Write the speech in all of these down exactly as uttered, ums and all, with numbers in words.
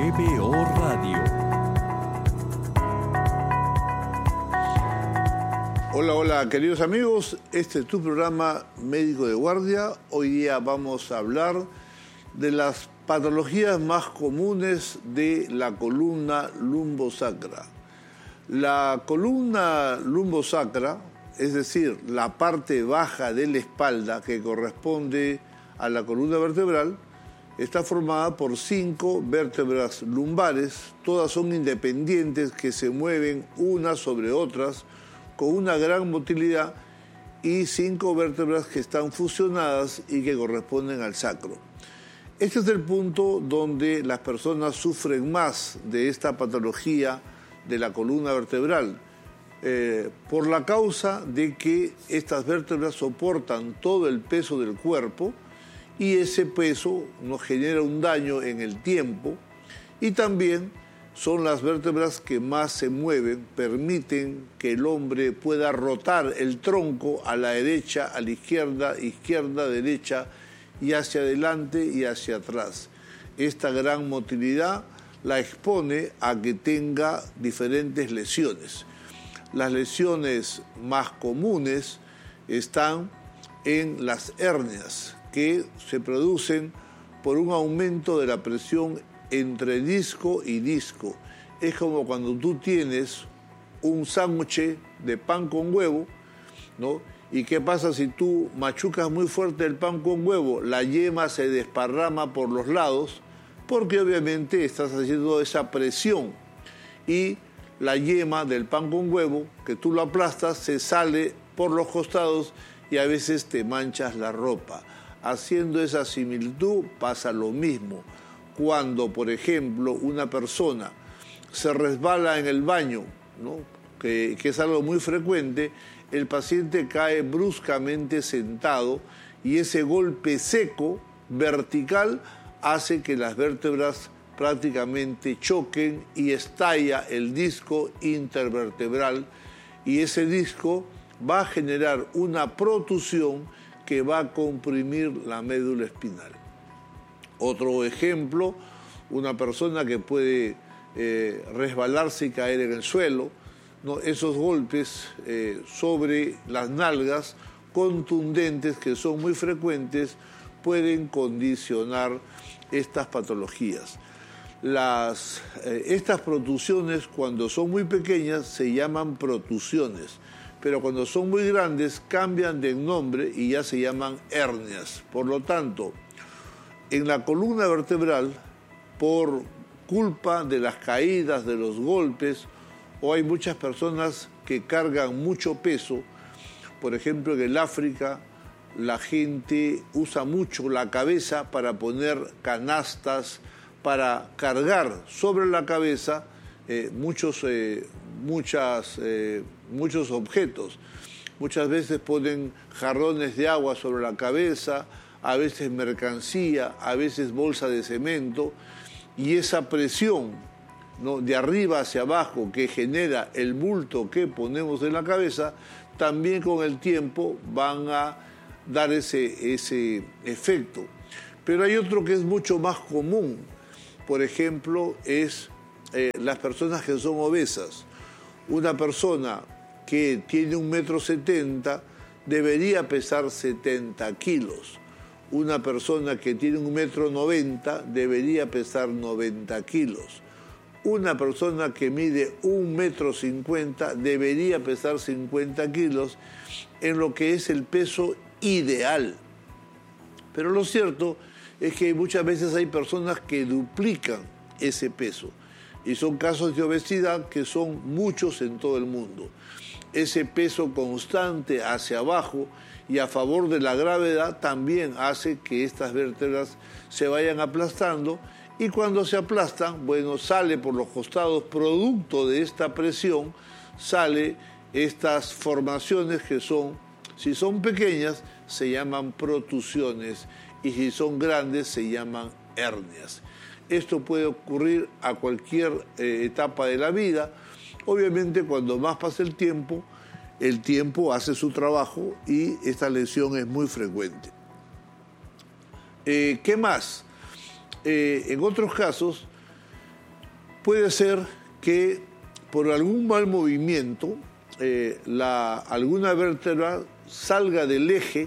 G B O Radio. Hola, hola, queridos amigos. Este es tu programa Médico de Guardia. Hoy día vamos a hablar de las patologías más comunes de la columna lumbosacra. La columna lumbosacra, es decir, la parte baja de la espalda que corresponde a la columna vertebral, está formada por cinco vértebras lumbares. Todas son independientes que se mueven unas sobre otras con una gran motilidad, y cinco vértebras que están fusionadas y que corresponden al sacro. Este es el punto donde las personas sufren más de esta patología de la columna vertebral, eh, por la causa de que estas vértebras soportan todo el peso del cuerpo, y ese peso nos genera un daño en el tiempo, y también son las vértebras que más se mueven, permiten que el hombre pueda rotar el tronco a la derecha, a la izquierda, izquierda, derecha, y hacia adelante y hacia atrás. Esta gran motilidad la expone a que tenga diferentes lesiones. Las lesiones más comunes están en las hernias, que se producen por un aumento de la presión entre disco y disco. Es como cuando tú tienes un sándwich de pan con huevo, ¿no? ¿Y qué pasa si tú machucas muy fuerte el pan con huevo? La yema se desparrama por los lados, porque obviamente estás haciendo esa presión, y la yema del pan con huevo, que tú lo aplastas, se sale por los costados y a veces te manchas la ropa. Haciendo esa similitud pasa lo mismo. Cuando, por ejemplo, una persona se resbala en el baño, ¿no? que, que es algo muy frecuente, el paciente cae bruscamente sentado, y ese golpe seco, vertical, hace que las vértebras prácticamente choquen y estalla el disco intervertebral, y ese disco va a generar una protusión que va a comprimir la médula espinal. Otro ejemplo, una persona que puede eh, resbalarse y caer en el suelo, ¿no? Esos golpes eh, sobre las nalgas contundentes, que son muy frecuentes, pueden condicionar estas patologías. Las, eh, estas protusiones, cuando son muy pequeñas, se llaman protusiones, pero cuando son muy grandes cambian de nombre y ya se llaman hernias. Por lo tanto, en la columna vertebral, por culpa de las caídas, de los golpes, o hay muchas personas que cargan mucho peso. Por ejemplo, en el África, la gente usa mucho la cabeza para poner canastas, para cargar sobre la cabeza eh, muchos, eh, muchas, eh, muchos objetos. Muchas veces ponen jarrones de agua sobre la cabeza, a veces mercancía, a veces bolsa de cemento, y esa presión, ¿no?, de arriba hacia abajo que genera el bulto que ponemos en la cabeza, también con el tiempo van a dar ese, ese efecto. Pero hay otro que es mucho más común. Por ejemplo, es eh, las personas que son obesas. Una persona que tiene un metro setenta debería pesar setenta kilos. Una persona que tiene un metro noventa debería pesar noventa kilos. Una persona que mide un metro cincuenta debería pesar cincuenta kilos, en lo que es el peso ideal. Pero lo cierto es que muchas veces hay personas que duplican ese peso, y son casos de obesidad que son muchos en todo el mundo. Ese peso constante hacia abajo y a favor de la gravedad también hace que estas vértebras se vayan aplastando, y cuando se aplastan, bueno, sale por los costados, producto de esta presión, sale estas formaciones que son, si son pequeñas, se llaman protusiones, y si son grandes, se llaman hernias. Esto puede ocurrir a cualquier eh, etapa de la vida. Obviamente, cuando más pasa el tiempo, el tiempo hace su trabajo y esta lesión es muy frecuente. Eh, ¿Qué más? Eh, en otros casos, puede ser que por algún mal movimiento eh, la, alguna vértebra salga del eje,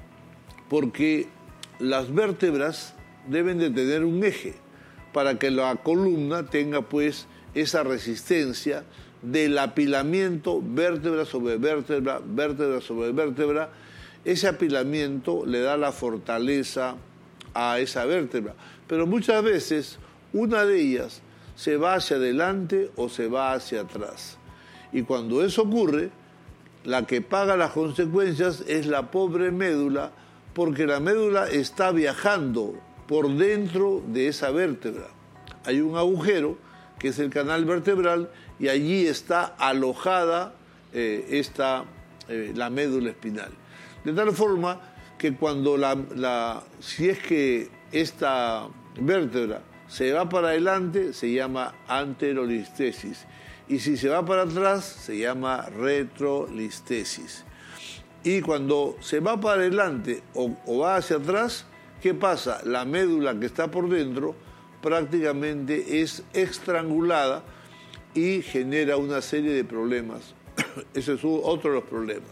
porque las vértebras deben de tener un eje para que la columna tenga pues esa resistencia del apilamiento vértebra sobre vértebra, vértebra sobre vértebra. Ese apilamiento le da la fortaleza a esa vértebra, pero muchas veces una de ellas se va hacia adelante o se va hacia atrás. Y cuando eso ocurre, la que paga las consecuencias es la pobre médula, porque la médula está viajando por dentro de esa vértebra. Hay un agujero que es el canal vertebral y allí está alojada eh, esta, eh, la médula espinal. De tal forma que cuando la, la, si es que esta vértebra se va para adelante, se llama anterolistesis. Y si se va para atrás, se llama retrolistesis. Y cuando se va para adelante o, o va hacia atrás, ¿qué pasa? La médula que está por dentro prácticamente es estrangulada y genera una serie de problemas. Ese es otro de los problemas.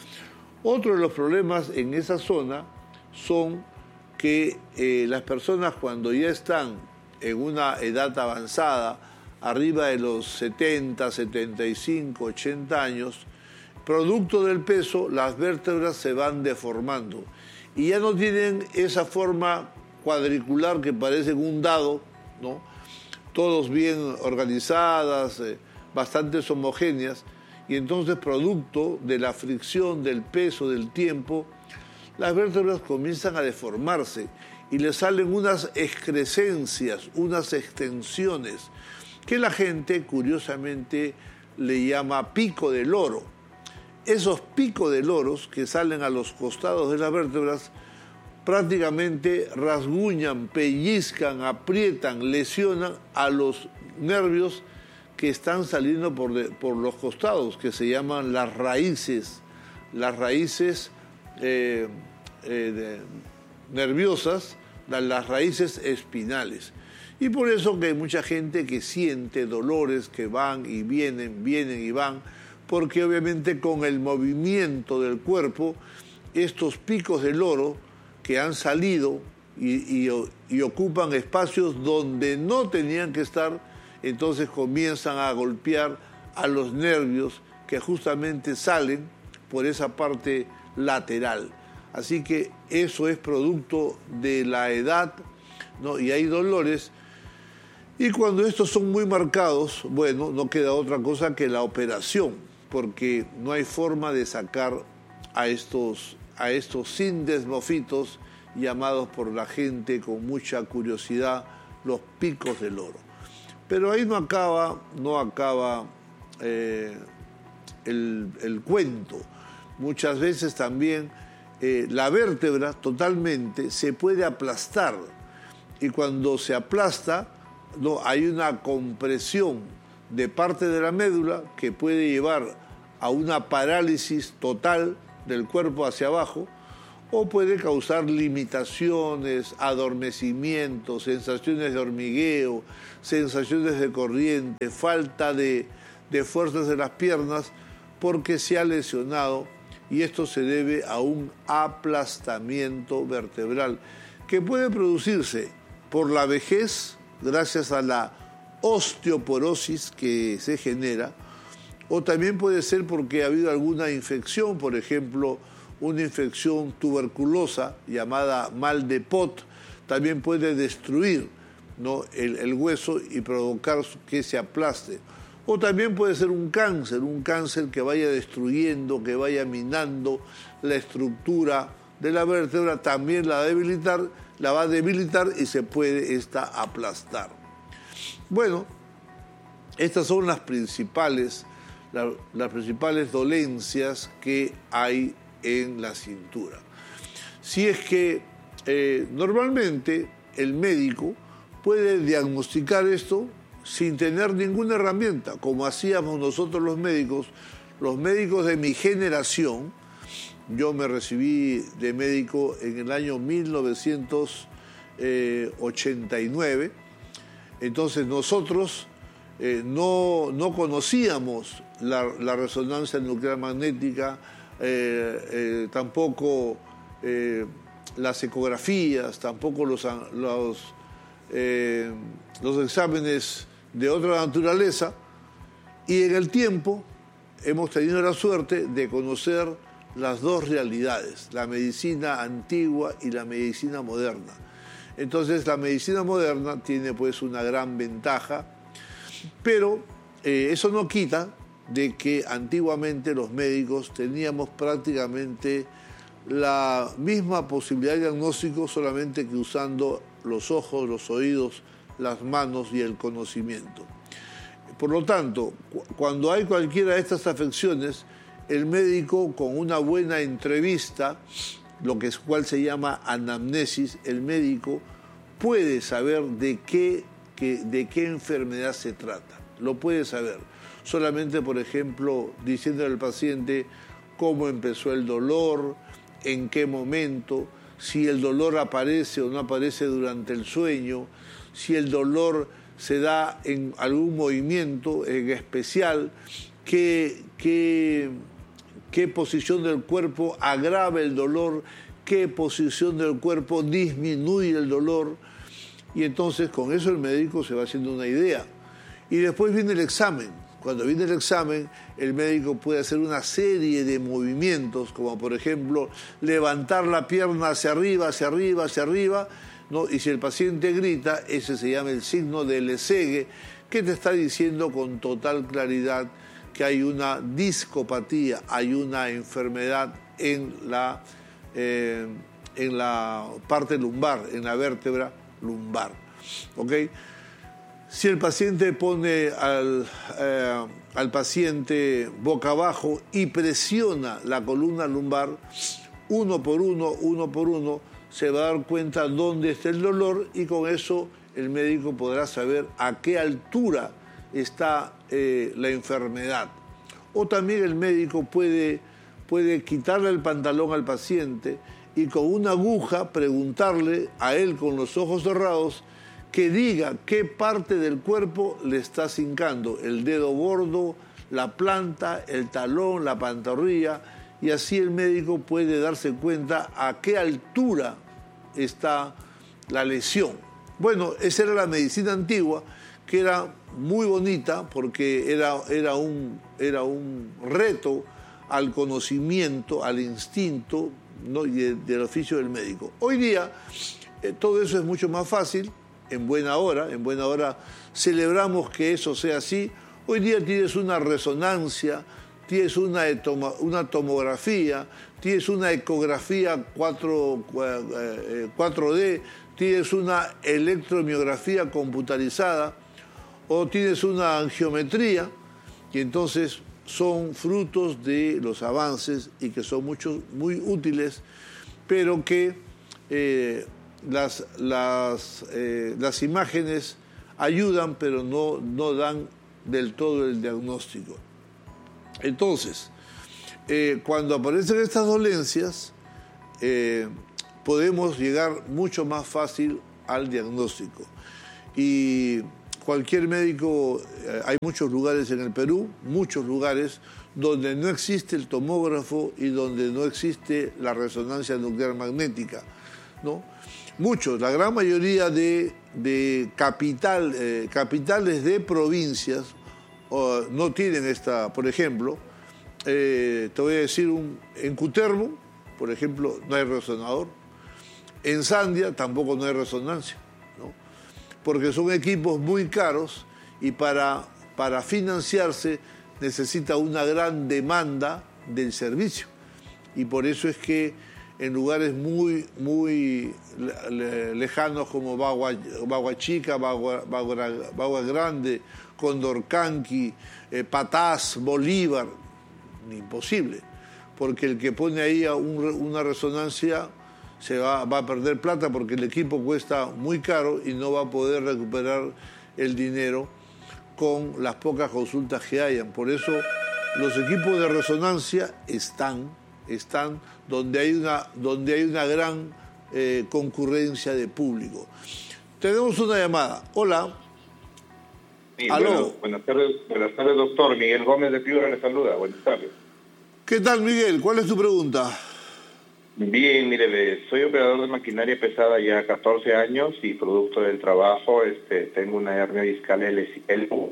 Otro de los problemas en esa zona son que eh, las personas cuando ya están en una edad avanzada, arriba de los setenta, setenta y cinco, ochenta años, producto del peso, las vértebras se van deformando y ya no tienen esa forma cuadricular que parece un dado, ¿no? Todos bien organizadas, eh, bastante homogéneas, y entonces producto de la fricción, del peso, del tiempo, las vértebras comienzan a deformarse y le salen unas excrescencias, unas extensiones, que la gente curiosamente le llama pico de loro. Esos picos de loros que salen a los costados de las vértebras prácticamente rasguñan, pellizcan, aprietan, lesionan a los nervios que están saliendo por, de, por los costados, que se llaman las raíces, las raíces eh, eh, de, nerviosas, las raíces espinales. Y por eso que hay mucha gente que siente dolores que van y vienen, vienen y van, porque obviamente con el movimiento del cuerpo, estos picos de loro que han salido y, y, y ocupan espacios donde no tenían que estar, entonces comienzan a golpear a los nervios que justamente salen por esa parte lateral. Así que eso es producto de la edad, ¿no? Y hay dolores. Y cuando estos son muy marcados, bueno, no queda otra cosa que la operación, porque no hay forma de sacar a estos, a estos sindesmofitos llamados por la gente con mucha curiosidad los picos del loro. Pero ahí no acaba, no acaba eh, el, el cuento. Muchas veces también eh, la vértebra totalmente se puede aplastar y cuando se aplasta, no, hay una compresión de parte de la médula que puede llevar a una parálisis total del cuerpo hacia abajo o puede causar limitaciones, adormecimientos, sensaciones de hormigueo, sensaciones de corriente, falta de, de fuerzas de las piernas porque se ha lesionado y esto se debe a un aplastamiento vertebral que puede producirse por la vejez, gracias a la osteoporosis que se genera, o también puede ser porque ha habido alguna infección, por ejemplo, una infección tuberculosa llamada mal de Pot, también puede destruir, ¿no?, el, el hueso y provocar que se aplaste. O también puede ser un cáncer, un cáncer que vaya destruyendo, que vaya minando la estructura de la vértebra, también la, debilitar, la va a debilitar y se puede esta aplastar. Bueno, estas son las principales, la, las principales dolencias que hay en la cintura. Si es que eh, normalmente el médico puede diagnosticar esto sin tener ninguna herramienta, como hacíamos nosotros los médicos, los médicos de mi generación. Yo me recibí de médico en el año mil novecientos ochenta y nueve, entonces nosotros eh, no, no conocíamos la, la resonancia nuclear magnética, eh, eh, tampoco eh, las ecografías, tampoco los, los, eh, los exámenes de otra naturaleza, y en el tiempo hemos tenido la suerte de conocer las dos realidades, la medicina antigua y la medicina moderna. Entonces la medicina moderna tiene pues una gran ventaja, pero eh, eso no quita de que antiguamente los médicos teníamos prácticamente la misma posibilidad de diagnóstico, solamente que usando los ojos, los oídos, las manos y el conocimiento. Por lo tanto, cuando hay cualquiera de estas afecciones, el médico con una buena entrevista, lo que es cual se llama anamnesis, el médico puede saber de qué, que, de qué enfermedad se trata. Lo puede saber. Solamente, por ejemplo, diciéndole al paciente cómo empezó el dolor, en qué momento, si el dolor aparece o no aparece durante el sueño, si el dolor se da en algún movimiento en especial, qué, qué, qué posición del cuerpo agrava el dolor, qué posición del cuerpo disminuye el dolor. Y entonces con eso el médico se va haciendo una idea. Y después viene el examen. Cuando viene el examen, el médico puede hacer una serie de movimientos, como por ejemplo levantar la pierna hacia arriba, hacia arriba, hacia arriba, ¿no? Y si el paciente grita, ese se llama el signo del Lesegue, que te está diciendo con total claridad que hay una discopatía, hay una enfermedad en la, eh, en la parte lumbar, en la vértebra lumbar. ¿Ok? Si el paciente pone al, eh, al paciente boca abajo y presiona la columna lumbar, uno por uno, uno por uno, se va a dar cuenta dónde está el dolor, y con eso el médico podrá saber a qué altura está eh, la enfermedad. O también el médico puede, puede quitarle el pantalón al paciente y con una aguja preguntarle a él con los ojos cerrados que diga qué parte del cuerpo le está cincando, el dedo gordo, la planta, el talón, la pantorrilla, y así el médico puede darse cuenta a qué altura está la lesión. Bueno, esa era la medicina antigua, que era muy bonita porque era, era, un, era un reto al conocimiento, al instinto, ¿no? y de, del oficio del médico. Hoy día eh, todo eso es mucho más fácil, en buena hora, en buena hora celebramos que eso sea así. Hoy día tienes una resonancia, tienes una, etoma, una tomografía, tienes una ecografía cuatro D, tienes una electromiografía computarizada o tienes una angiometría, y entonces son frutos de los avances y que son muchos, muy útiles, pero que eh, las, las, eh, las imágenes ayudan, pero no, no dan del todo el diagnóstico. Entonces, eh, cuando aparecen estas dolencias, eh, podemos llegar mucho más fácil al diagnóstico. Y cualquier médico, eh, hay muchos lugares en el Perú, muchos lugares donde no existe el tomógrafo y donde no existe la resonancia nuclear magnética, ¿no? Muchos, la gran mayoría de, de capital, eh, capitales de provincias uh, no tienen esta, por ejemplo, eh, te voy a decir, un, en Cutervo, por ejemplo, no hay resonador, en Sandia tampoco no hay resonancia, ¿no? Porque son equipos muy caros y para, para financiarse necesita una gran demanda del servicio, y por eso es que en lugares muy, muy lejanos como Bagua, Bagua Chica, Bagua, Bagua, Bagua Grande, Condorcanqui, eh, Patás, Bolívar, imposible, porque el que pone ahí a un, una resonancia se va, va a perder plata porque el equipo cuesta muy caro y no va a poder recuperar el dinero con las pocas consultas que hayan. Por eso los equipos de resonancia están, están donde hay una, donde hay una gran eh, concurrencia de público. Tenemos una llamada. Hola. Sí, Aló. Bueno, buenas tardes, buenas tardes, doctor. Miguel Gómez de Piura le saluda. Buenas tardes. ¿Qué tal, Miguel? ¿Cuál es tu pregunta? Bien, mire, soy operador de maquinaria pesada ya catorce años y producto del trabajo, este, tengo una hernia discal L uno.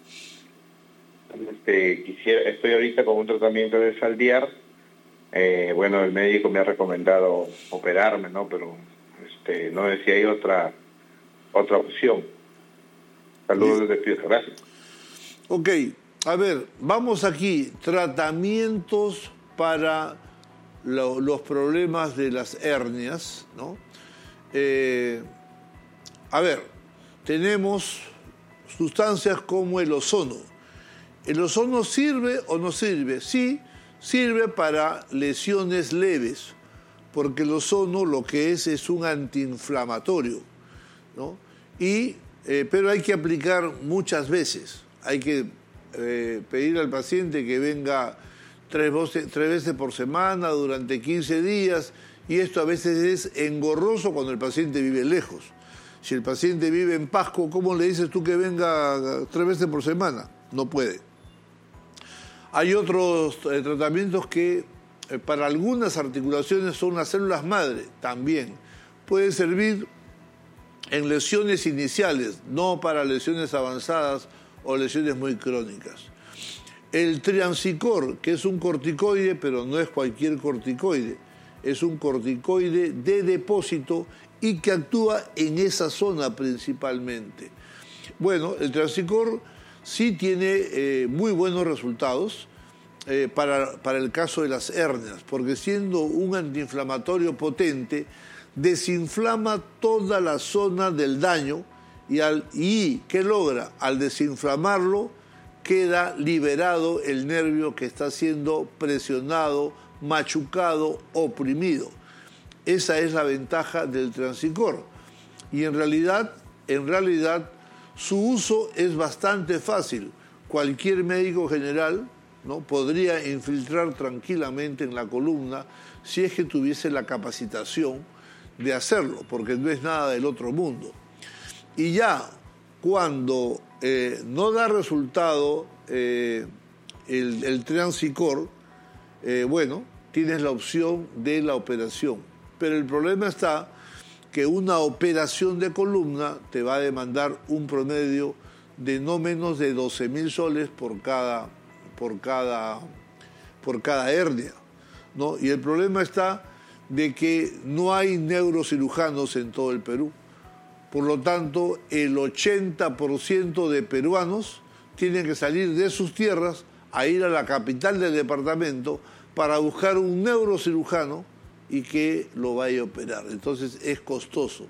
Este, quisiera, estoy ahorita con un tratamiento de Saldiar. Eh, bueno, el médico me ha recomendado operarme, ¿no? Pero este, no sé si hay otra otra opción. Saludos desde Piura, gracias. Ok, a ver, vamos aquí. Tratamientos para lo, los problemas de las hernias, ¿no? Eh, a ver, tenemos sustancias como el ozono. ¿El ozono sirve o no sirve? Sí, sirve para lesiones leves, porque el ozono lo que es es un antiinflamatorio, ¿no? Y, eh, pero hay que aplicar muchas veces. Hay que eh, pedir al paciente que venga tres veces, tres veces por semana durante quince días, y esto a veces es engorroso cuando el paciente vive lejos. Si el paciente vive en Pasco, ¿cómo le dices tú que venga tres veces por semana? No puede. Hay otros eh, tratamientos que eh, para algunas articulaciones son las células madre también. Puede servir en lesiones iniciales, no para lesiones avanzadas o lesiones muy crónicas. El Triancicor, que es un corticoide, pero no es cualquier corticoide, es un corticoide de depósito y que actúa en esa zona principalmente. Bueno, el Triancicor sí tiene eh, muy buenos resultados eh, para, para el caso de las hernias, porque siendo un antiinflamatorio potente, desinflama toda la zona del daño y, al, y ¿qué logra? Al desinflamarlo, queda liberado el nervio que está siendo presionado, machucado, oprimido. Esa es la ventaja del Triancicor. Y en realidad, en realidad, su uso es bastante fácil. Cualquier médico general, ¿no?, podría infiltrar tranquilamente en la columna si es que tuviese la capacitación de hacerlo, porque no es nada del otro mundo. Y ya cuando eh, no da resultado eh, el, el Triancicor, eh, bueno, tienes la opción de la operación. Pero el problema está que una operación de columna te va a demandar un promedio de no menos de doce mil soles por cada, por cada, por cada hernia, ¿no? Y el problema está de que no hay neurocirujanos en todo el Perú. Por lo tanto, el ochenta por ciento de peruanos tienen que salir de sus tierras a ir a la capital del departamento para buscar un neurocirujano y que lo vaya a operar. Entonces es costoso.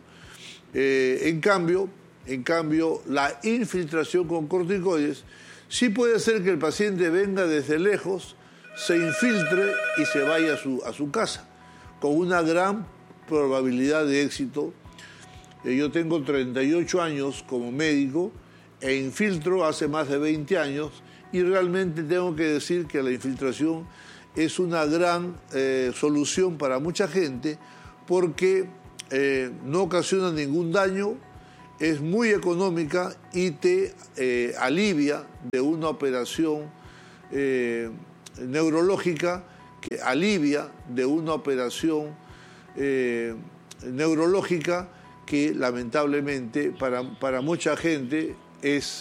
Eh, en cambio, en cambio, la infiltración con corticoides sí puede ser que el paciente venga desde lejos, se infiltre y se vaya a su, a su casa, con una gran probabilidad de éxito. Eh, yo tengo treinta y ocho años como médico e infiltro hace más de veinte años y realmente tengo que decir que la infiltración es una gran eh, solución para mucha gente porque eh, no ocasiona ningún daño, es muy económica y te eh, alivia de una operación eh, neurológica, que alivia de una operación eh, neurológica que lamentablemente para, para mucha gente es